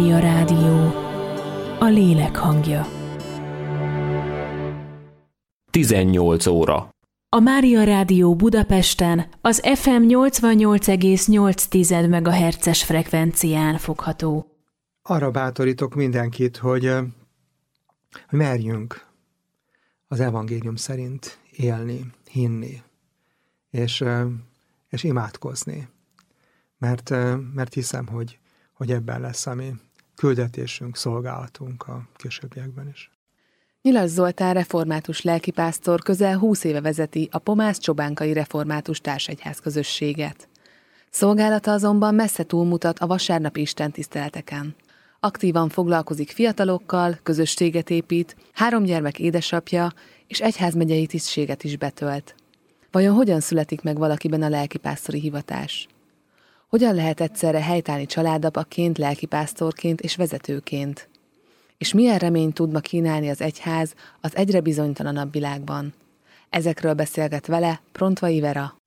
A rádió, a lélek hangja. 18 óra. A Mária Rádió Budapesten az FM 88,8 MHz-es frekvencián fogható. Arra bátorítok mindenkit, hogy merjünk az evangélium szerint élni, hinni, és imádkozni. Mert hiszem, hogy ebben lesz a mi küldetésünk, szolgálatunk a későbbiekben is. Nyilas Zoltán református lelkipásztor közel 20 éve vezeti a Pomász-Csobánkai Református Társegyház közösséget. Szolgálata azonban messze túlmutat a vasárnapi istentiszteleteken. Aktívan foglalkozik fiatalokkal, közösséget épít, 3 gyermek édesapja és egyházmegyei tisztséget is betölt. Vajon hogyan születik meg valakiben a lelkipásztori hivatás? Hogyan lehet egyszerre helytállni családapaként, lelkipásztorként és vezetőként? És milyen reményt tud ma kínálni az egyház az egyre bizonytalanabb világban? Ezekről beszélget vele Prontvai Vera,